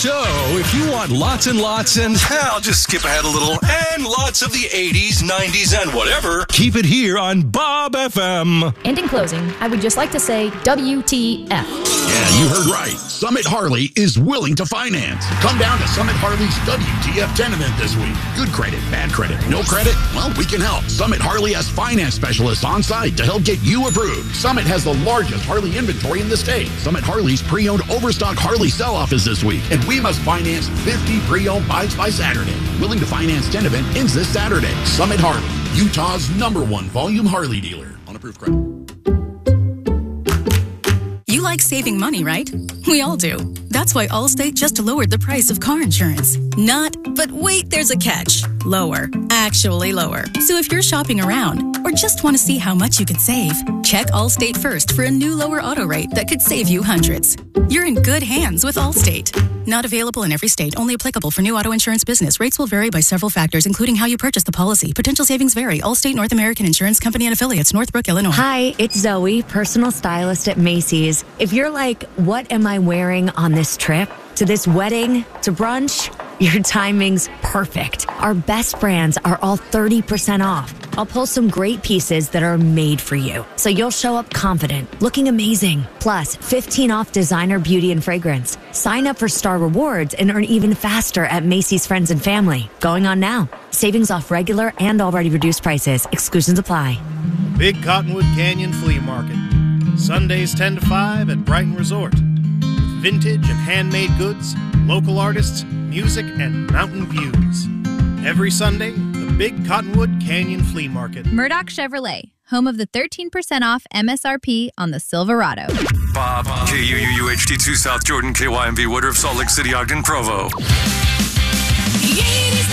So, if you want lots and lots and, I'll just skip ahead a little, and lots of the 80s, 90s, and whatever, keep it here on Bob FM. And in closing, I would just like to say WTF. Yeah, you heard right. Summit Harley is willing to finance. Come down to Summit Harley's WTF 10 event this week. Good credit, bad credit, no credit? Well, we can help. Summit Harley has finance specialists on site to help get you approved. Summit has the largest Harley inventory in the state. Summit Harley's pre-owned overstock Harley sell-off is this week, and we must finance 50 pre-owned bikes by Saturday. Willing to finance 10 event ends this Saturday. Summit Harley, Utah's #1 volume Harley dealer. On approved credit. You like saving money, right? We all do. That's why Allstate just lowered the price of car insurance. Not, but wait, there's a catch. Lower. Actually lower. So if you're shopping around or just want to see how much you could save, check Allstate first for a new lower auto rate that could save you hundreds. You're in good hands with Allstate. Not available in every state. Only applicable for new auto insurance business. Rates will vary by several factors, including how you purchase the policy. Potential savings vary. Allstate North American Insurance Company and Affiliates, Northbrook, Illinois. Hi, it's Zoe, personal stylist at Macy's. If you're like, what am I wearing on this trip? To this wedding? To brunch? Your timing's perfect. Our best brands are all 30% off. I'll pull some great pieces that are made for you, so you'll show up confident, looking amazing. Plus, 15 off designer beauty and fragrance. Sign up for Star Rewards and earn even faster at Macy's Friends and Family. Going on now. Savings off regular and already reduced prices. Exclusions apply. Big Cottonwood Canyon Flea Market. Sundays 10 to 5 at Brighton Resort. With vintage and handmade goods, local artists, music, and mountain views. Every Sunday, the Big Cottonwood Canyon Flea Market. Murdoch Chevrolet, home of the 13% off MSRP on the Silverado. Bob, KUUHD2 South Jordan, KYMV Woodruff, Salt Lake City, Ogden, Provo. The 80s